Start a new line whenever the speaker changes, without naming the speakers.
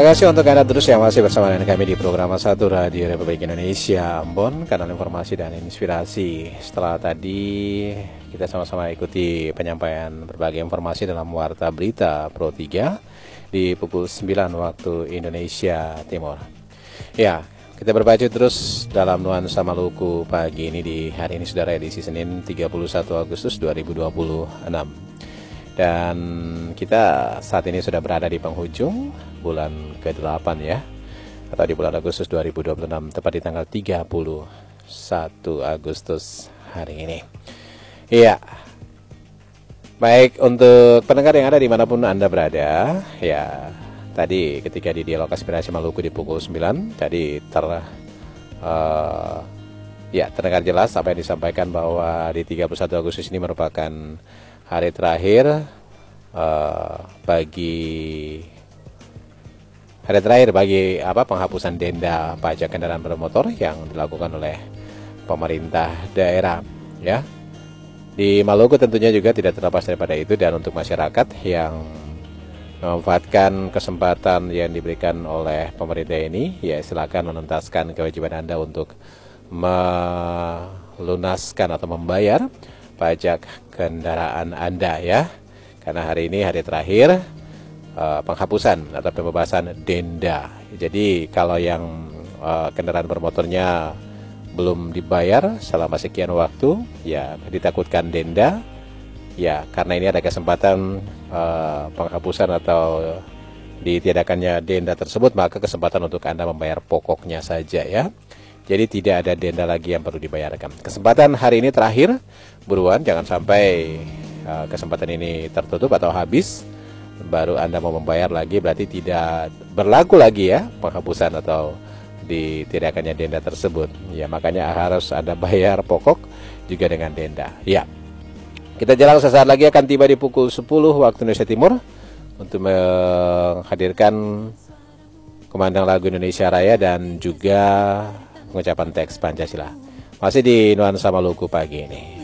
kasih untuk Anda terus yang masih bersama dengan kami di program Satu Radio Republik Indonesia Ambon, kanal informasi dan inspirasi. Setelah tadi kita sama-sama ikuti penyampaian berbagai informasi dalam Warta Berita Pro 3 di pukul 9 waktu Indonesia Timur. Ya, kita berbaca terus dalam Nuansa Maluku pagi ini di hari ini saudara, edisi Senin 31 Agustus 2026. Dan kita saat ini sudah berada di penghujung bulan ke-8 ya, atau di bulan Agustus 2026, tepat di tanggal 31 Agustus hari ini. Iya, baik untuk pendengar yang ada dimanapun Anda berada, ya tadi ketika di Dialog Aspirasi Maluku di pukul 9 tadi terdengar jelas apa yang disampaikan bahwa di 31 Agustus ini merupakan hari terakhir bagi penghapusan denda pajak kendaraan bermotor yang dilakukan oleh pemerintah daerah ya. Di Maluku tentunya juga tidak terlepas daripada itu, dan untuk masyarakat yang memanfaatkan kesempatan yang diberikan oleh pemerintah ini, ya silakan menuntaskan kewajiban Anda untuk melunaskan atau membayar pajak kendaraan Anda ya. Karena hari ini hari terakhir penghapusan atau pembebasan denda. Jadi kalau yang kendaraan bermotornya belum dibayar selama sekian waktu, ya ditakutkan denda. Ya, karena ini ada kesempatan penghapusan atau ditiadakannya denda tersebut, maka kesempatan untuk Anda membayar pokoknya saja ya. Jadi tidak ada denda lagi yang perlu dibayarkan. Kesempatan hari ini terakhir, buruan jangan sampai kesempatan ini tertutup atau habis baru Anda mau membayar lagi, berarti tidak berlaku lagi ya penghapusan atau ditiadakannya denda tersebut. Ya, makanya harus Anda bayar pokok juga dengan denda. Ya. Kita jalan sesaat lagi akan tiba di pukul 10 waktu Indonesia Timur untuk menghadirkan kumandang lagu Indonesia Raya dan juga pengucapan teks Pancasila. Masih di Nuansa Maluku pagi ini.